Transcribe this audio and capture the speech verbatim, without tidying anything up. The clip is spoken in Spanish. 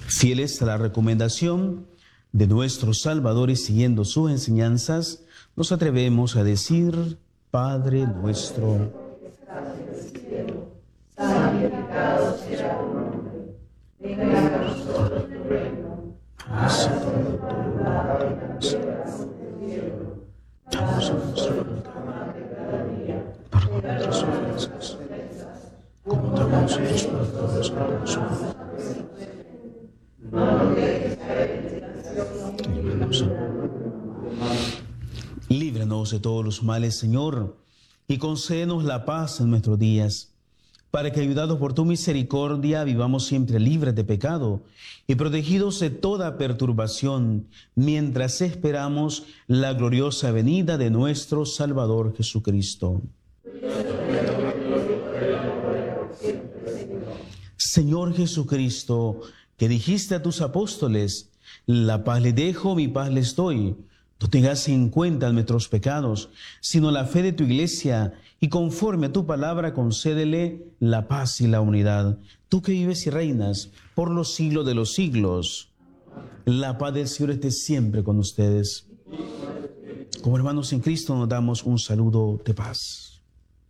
Fieles a la recomendación de nuestro Salvador y siguiendo sus enseñanzas, nos atrevemos a decir: Padre nuestro, santificado sea tu nombre, venga a nosotros tu reino, hágase tu voluntad en la tierra como en el cielo. Danos nuestro pan de cada día, perdona nuestras ofensas, como también nosotros perdonamos a los que nos ofenden. No nos dejes caer en tentación, y líbranos del mal. líbranos de todos los males, Señor, y concédenos la paz en nuestros días, para que, ayudados por tu misericordia, vivamos siempre libres de pecado y protegidos de toda perturbación, mientras esperamos la gloriosa venida de nuestro Salvador Jesucristo. Señor Jesucristo, que dijiste a tus apóstoles: la paz les dejo, mi paz les doy. No tengas en cuenta nuestros pecados, sino la fe de tu Iglesia, y conforme a tu palabra concédele la paz y la unidad. Tú que vives y reinas por los siglos de los siglos. La paz del Señor esté siempre con ustedes. Como hermanos en Cristo nos damos un saludo de paz.